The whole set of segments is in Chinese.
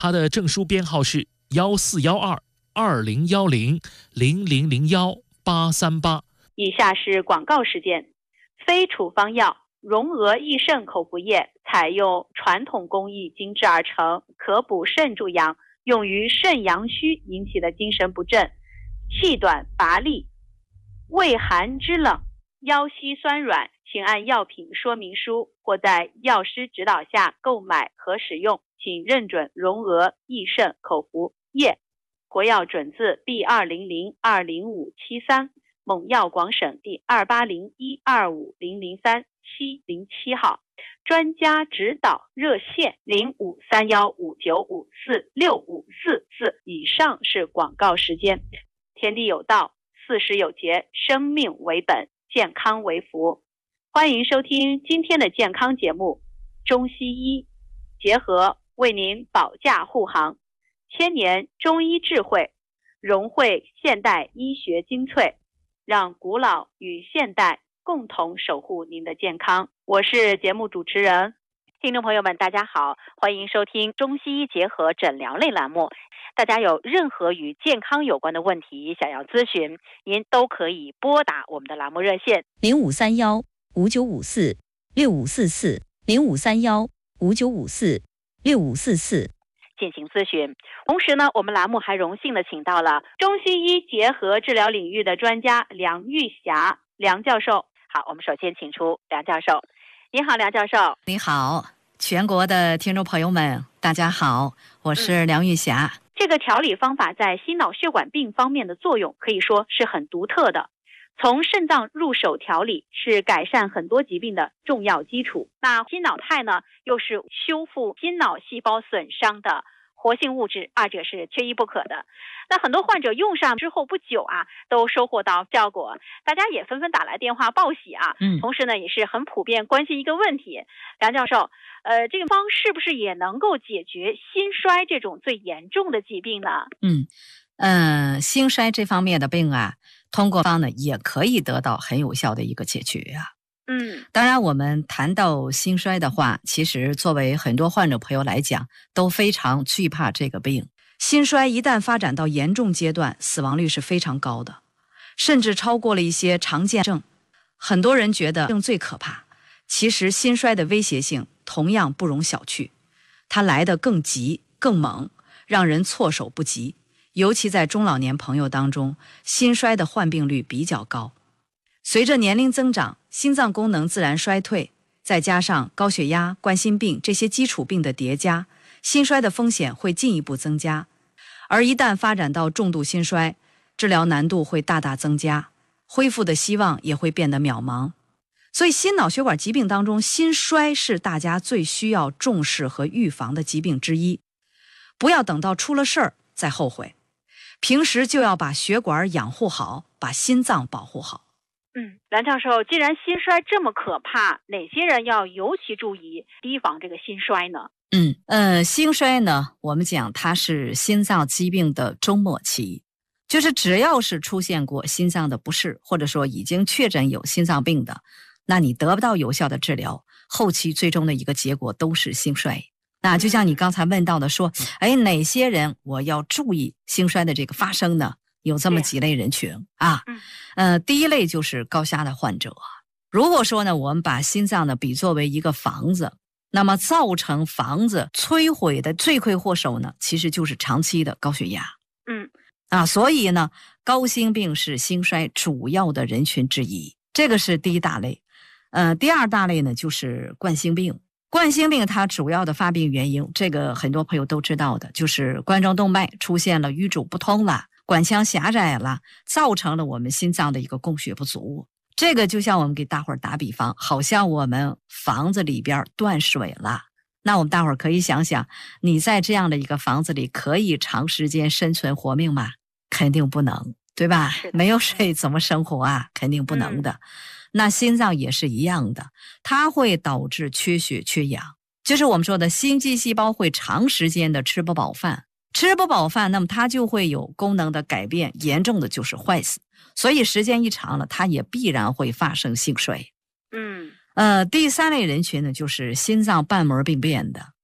它的证书编号是1412-2010-0001-838。 以下是广告时间。非处方药荣额益肾口服液采用传统工艺精制而成，可补肾助阳，用于肾阳虚引起的精神不振、气短乏力、畏寒肢冷、腰膝酸软，请按药品说明书或在药师指导下购买和使用，请认准荣额益肾口服液，国药准字 B200-20573，蒙药广省第280125003-707号，专家指导热线053159546544。以上是广告时间。天地有道，40有节，生命为本，健康为福。欢迎收听今天的健康节目，中西医结合为您保驾护航，千年中医智慧融汇现代医学精粹，让古老与现代共同守护您的健康。我是节目主持人。听众朋友们大家好，欢迎收听中西医结合诊疗类栏目。大家有任何与健康有关的问题想要咨询，您都可以拨打我们的栏目热线 0531-5954-6544，0531-5954-6544 进行咨询。同时呢，我们栏目还荣幸的请到了中西医结合治疗领域的专家梁玉霞梁教授。好，我们首先请出梁教授。你好，梁教授。 你好，全国的听众朋友们大家好，我是梁玉霞。 这个调理方法在心脑血管病方面的作用可以说是很独特的，从肾脏入手调理是改善很多疾病的重要基础。那心脑肽呢，又是修复心脑细胞损伤的活性物质，二者是缺一不可的。那很多患者用上之后不久都收获到效果，大家也纷纷打来电话报喜同时呢，也是很普遍关心一个问题，梁教授，这个方是不是也能够解决心衰这种最严重的疾病呢？ 心衰这方面的病通过方呢也可以得到很有效的一个解决当然我们谈到心衰的话，其实作为很多患者朋友来讲都非常惧怕这个病。心衰一旦发展到严重阶段，死亡率是非常高的，甚至超过了一些常见症。很多人觉得症最可怕，其实心衰的威胁性同样不容小觑，它来得更急更猛，让人措手不及。尤其在中老年朋友当中，心衰的患病率比较高。随着年龄增长，心脏功能自然衰退，再加上高血压、冠心病这些基础病的叠加，心衰的风险会进一步增加。而一旦发展到重度心衰，治疗难度会大大增加，恢复的希望也会变得渺茫。所以心脑血管疾病当中，心衰是大家最需要重视和预防的疾病之一。不要等到出了事儿再后悔，平时就要把血管养护好，把心脏保护好。 梁教授，既然心衰这么可怕，哪些人要尤其注意提防这个心衰呢？ 心衰呢，我们讲它是心脏疾病的终末期，就是只要是出现过心脏的不适，或者说已经确诊有心脏病的，那你得不到有效的治疗，后期最终的一个结果都是心衰。那就像你刚才问到的说，哪些人我要注意心衰的这个发生呢？有这么几类人群第一类就是高压的患者。如果说呢，我们把心脏呢比作为一个房子，那么造成房子摧毁的罪魁祸首呢，其实就是长期的高血压。所以呢，高心病是心衰主要的人群之一，这个是第一大类。第二大类呢，就是冠心病。冠心病它主要的发病原因，这个很多朋友都知道的，就是冠状动脉出现了淤阻不通了，管腔狭窄了，造成了我们心脏的一个供血不足。这个就像我们给大伙儿打比方，好像我们房子里边断水了，那我们大伙儿可以想想，你在这样的一个房子里可以长时间生存活命吗？肯定不能，对吧？没有水怎么生活肯定不能的。那心脏也是一样的，它会导致缺血缺氧，就是我们说的心肌细胞会长时间的吃不饱饭，那么它就会有功能的改变，严重的就是坏死，所以时间一长了，它也必然会发生心衰。第三类人群呢，就是心脏瓣膜病变的。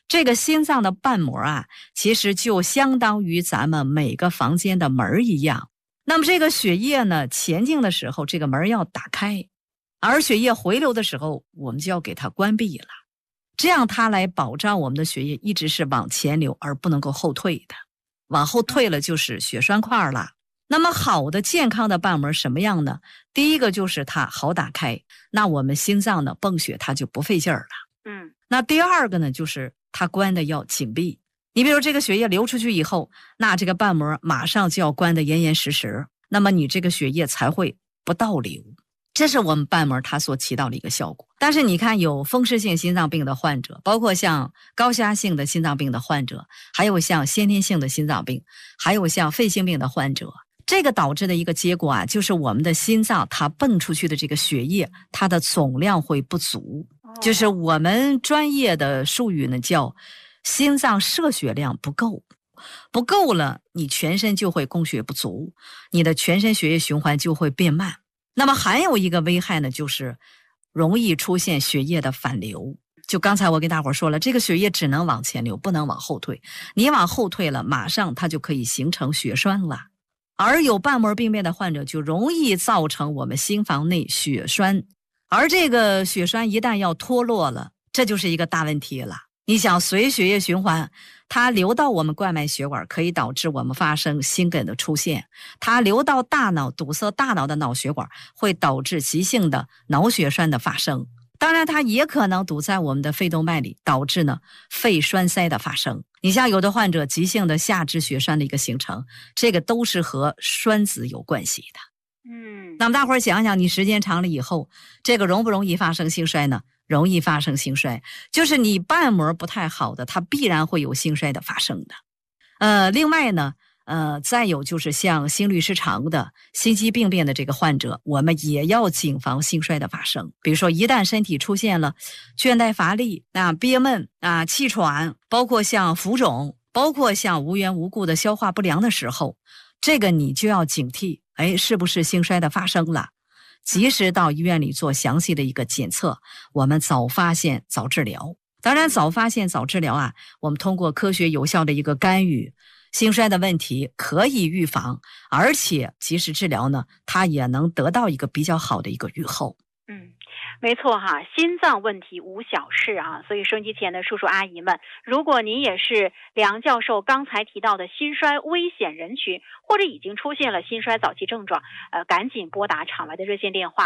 这个心脏的瓣膜啊，其实就相当于咱们每个房间的门一样。那么这个血液呢，前进的时候，这个门要打开，而血液回流的时候，我们就要给它关闭了。这样它来保障我们的血液一直是往前流，而不能够后退的。往后退了就是血栓块了。那么好的健康的瓣膜什么样呢？第一个就是它好打开，那我们心脏呢泵血它就不费劲儿了。那第二个呢，就是它关的要紧闭。你比如这个血液流出去以后，那这个瓣膜马上就要关得严严实实，那么你这个血液才会不倒流。这是我们瓣膜它所起到的一个效果。但是你看，有风湿性心脏病的患者，包括像高血压性的心脏病的患者，还有像先天性的心脏病，还有像肺性病的患者，这个导致的一个结果啊，就是我们的心脏它泵出去的这个血液，它的总量会不足，就是我们专业的术语呢叫心脏摄血量不够。不够了，你全身就会供血不足，你的全身血液循环就会变慢。那么还有一个危害呢，就是容易出现血液的反流。就刚才我跟大伙说了，这个血液只能往前流，不能往后退。你往后退了，马上它就可以形成血栓了。而有瓣膜病变的患者就容易造成我们心房内血栓，而这个血栓一旦要脱落了，这就是一个大问题了。你想随血液循环，它流到我们冠脉血管，可以导致我们发生心梗的出现；它流到大脑，堵塞大脑的脑血管，会导致急性的脑血栓的发生。当然它也可能堵在我们的肺动脉里，导致呢肺栓塞的发生。你像有的患者急性的下肢血栓的一个形成，这个都是和栓子有关系的。那么大伙儿想想，你时间长了以后，这个容不容易发生心衰呢？容易发生心衰，就是你瓣膜不太好的，它必然会有心衰的发生的。另外呢，再有就是像心律失常的、心肌病变的这个患者，我们也要谨防心衰的发生。比如说，一旦身体出现了倦怠乏力、憋闷、气喘，包括像浮肿，包括像无缘无故的消化不良的时候，这个你就要警惕，是不是心衰的发生了？及时到医院里做详细的一个检测，我们早发现早治疗。当然早发现早治疗啊，我们通过科学有效的一个干预，心衰的问题可以预防，而且及时治疗呢，它也能得到一个比较好的一个预后。 没错哈，心脏问题无小事啊，所以收音机前的叔叔阿姨们，如果您也是梁教授刚才提到的心衰危险人群，或者已经出现了心衰早期症状，赶紧拨打场外的热线电话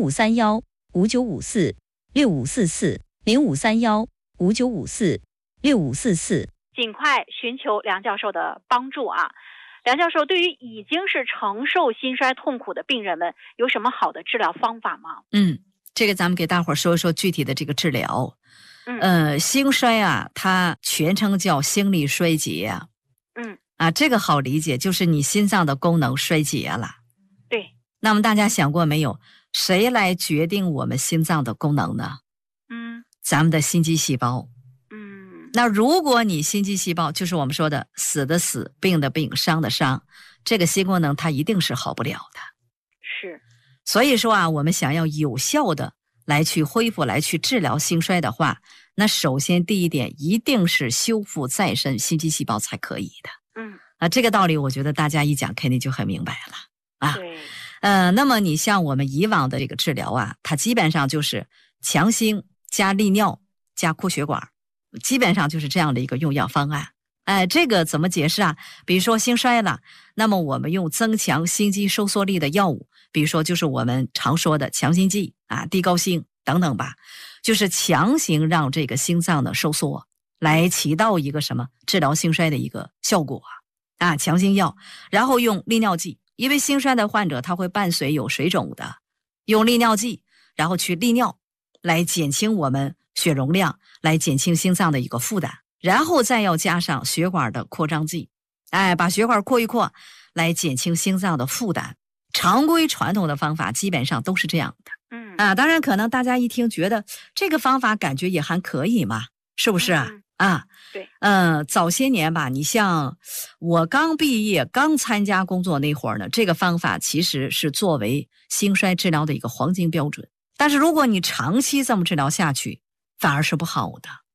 0531-5954-6544，0531-5954-6544， 尽快寻求梁教授的帮助啊。梁教授，对于已经是承受心衰痛苦的病人们，有什么好的治疗方法吗？ 这个咱们给大伙说一说具体的这个治疗。心衰啊，它全称叫心力衰竭啊。这个好理解，就是你心脏的功能衰竭了。 对。 那么大家想过没有，谁来决定我们心脏的功能呢？咱们的心肌细胞。那如果你心肌细胞就是我们说的死的死、病的病、伤的伤，这个心功能它一定是好不了的。 是。 所以说啊，我们想要有效的来去恢复、来去治疗心衰的话，那首先第一点一定是修复再生心肌细胞才可以的。这个道理我觉得大家一讲肯定就很明白了啊。 对。 那么你像我们以往的这个治疗啊，它基本上就是强心加利尿加扩血管，基本上就是这样的一个用药方案。这个怎么解释啊？比如说心衰了，那么我们用增强心肌收缩力的药物，比如说就是我们常说的强心剂地高辛等等吧，就是强行让这个心脏的收缩，来起到一个什么治疗心衰的一个效果强心药。然后用利尿剂，因为心衰的患者他会伴随有水肿的，用利尿剂然后去利尿，来减轻我们血容量，来减轻心脏的一个负担。然后再要加上血管的扩张剂，把血管扩一扩，来减轻心脏的负担。常规传统的方法基本上都是这样的。当然可能大家一听觉得这个方法感觉也还可以嘛，是不是对。 早些年吧，你像我刚毕业刚参加工作那会儿呢，这个方法其实是作为心衰治疗的一个黄金标准。但是如果你长期这么治疗下去，反而是不好的。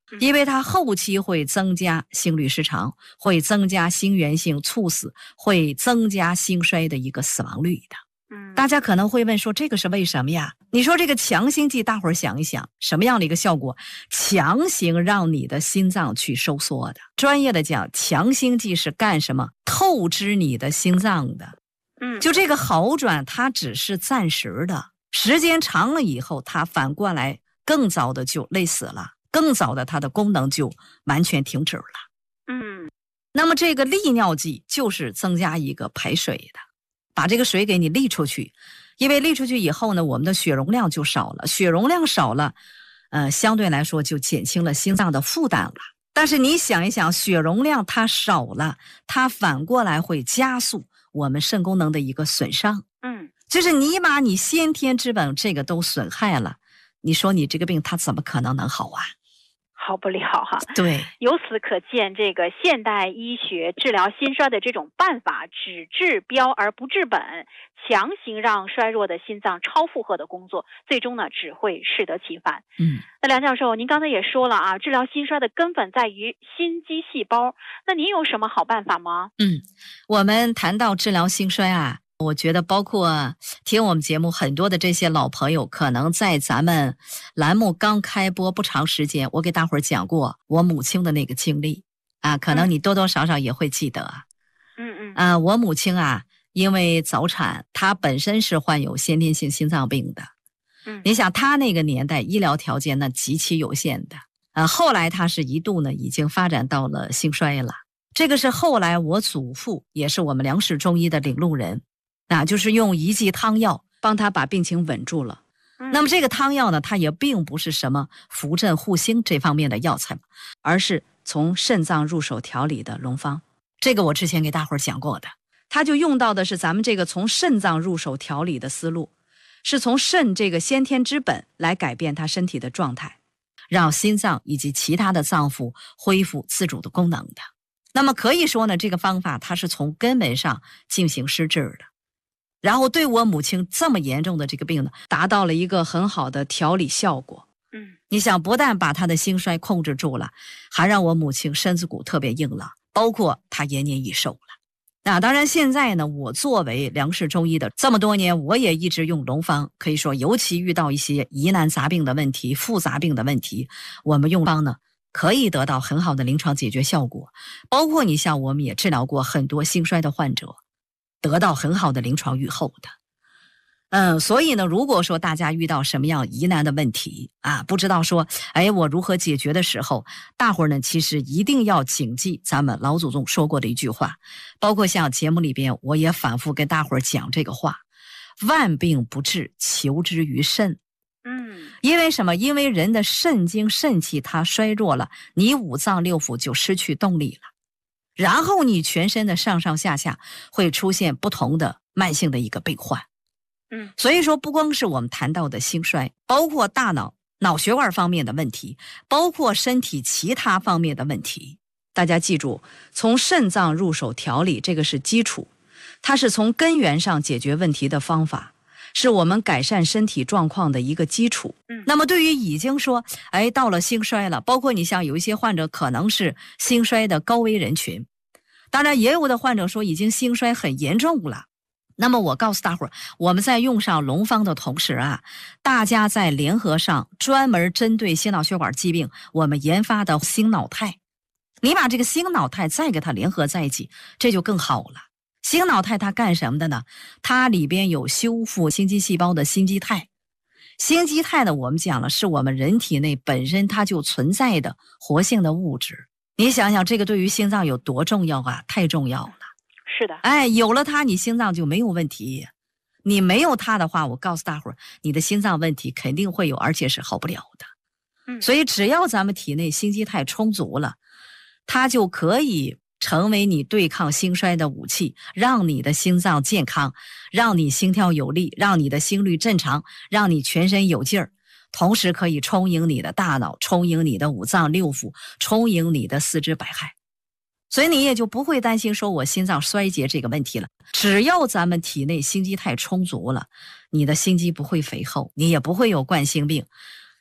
因为它后期会增加心律失常，会增加心源性猝死，会增加心衰的一个死亡率的。大家可能会问说，这个是为什么呀？你说这个强心剂，大伙儿想一想，什么样的一个效果？强行让你的心脏去收缩的。专业的讲，强心剂是干什么？透支你的心脏的。就这个好转，它只是暂时的，时间长了以后，它反过来更早的就累死了，更早的它的功能就完全停止了。那么这个利尿剂就是增加一个排水的。把这个水给你沥出去，因为沥出去以后呢，我们的血容量就少了，血容量少了，相对来说就减轻了心脏的负担了。但是你想一想，血容量它少了，它反过来会加速我们肾功能的一个损伤。就是你把你先天之本这个都损害了，你说你这个病它怎么可能能好啊？ 好不了哈。 对， 由此可见，这个现代医学治疗心衰的这种办法，只治标而不治本，强行让衰弱的心脏超负荷的工作，最终呢只会适得其反。那梁教授，您刚才也说了啊，治疗心衰的根本在于心肌细胞，那您有什么好办法吗？ 我们谈到治疗心衰啊，我觉得包括听我们节目很多的这些老朋友，可能在咱们栏目刚开播不长时间，我给大伙儿讲过我母亲的那个经历啊，可能你多多少少也会记得。我母亲啊，因为早产，她本身是患有先天性心脏病的。你想她那个年代医疗条件那极其有限的，后来她是一度呢已经发展到了心衰了。这个是后来我祖父也是我们梁氏中医的领路人。就是用一剂汤药帮他把病情稳住了。那么这个汤药呢，它也并不是什么扶正护心这方面的药材，而是从肾脏入手调理的龙方。这个我之前给大伙儿讲过的，他就用到的是咱们这个从肾脏入手调理的思路，是从肾这个先天之本来改变他身体的状态，让心脏以及其他的脏腑恢复自主的功能的。那么可以说呢，这个方法它是从根本上进行施治的。然后对我母亲这么严重的这个病呢，达到了一个很好的调理效果。你想，不但把她的心衰控制住了，还让我母亲身子骨特别硬朗，包括她延年益寿了。那当然现在呢，我作为梁氏中医的这么多年，我也一直用龙方，可以说尤其遇到一些疑难杂病的问题、复杂病的问题，我们用方呢可以得到很好的临床解决效果。包括你像我们也治疗过很多心衰的患者，得到很好的临床预后的。所以呢，如果说大家遇到什么样疑难的问题啊，不知道说我如何解决的时候，大伙儿呢其实一定要谨记咱们老祖宗说过的一句话，包括像节目里边我也反复跟大伙儿讲这个话，万病不治，求之于肾。因为什么？因为人的肾精肾气它衰弱了，你五脏六腑就失去动力了，然后你全身的上上下下会出现不同的慢性的一个病患。所以说不光是我们谈到的心衰，包括大脑、脑血管方面的问题，包括身体其他方面的问题，大家记住，从肾脏入手调理，这个是基础，它是从根源上解决问题的方法，是我们改善身体状况的一个基础。那么对于已经说到了心衰了，包括你像有一些患者可能是心衰的高危人群，当然也有的患者说已经心衰很严重了，那么我告诉大伙儿，我们在用上龙方的同时啊，大家在联合上专门针对心脑血管疾病我们研发的心脑肽，你把这个心脑肽再给它联合在一起，这就更好了。心脑肽它干什么的呢？它里边有修复心肌细胞的心肌肽。心肌肽呢，我们讲了是我们人体内本身它就存在的活性的物质。你想想这个对于心脏有多重要啊，太重要了。 是的， 有了它你心脏就没有问题，你没有它的话，我告诉大伙儿，你的心脏问题肯定会有，而且是好不了的。所以只要咱们体内心肌肽充足了，它就可以成为你对抗心衰的武器，让你的心脏健康，让你心跳有力，让你的心率正常，让你全身有劲儿，同时可以充盈你的大脑，充盈你的五脏六腑，充盈你的四肢百骸。所以你也就不会担心说我心脏衰竭这个问题了。只要咱们体内心肌肽充足了，你的心肌不会肥厚，你也不会有冠心病，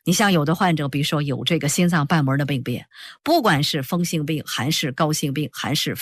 你像有的患者，比如说有这个心脏瓣膜的病变，不管是风性病还是高性病还是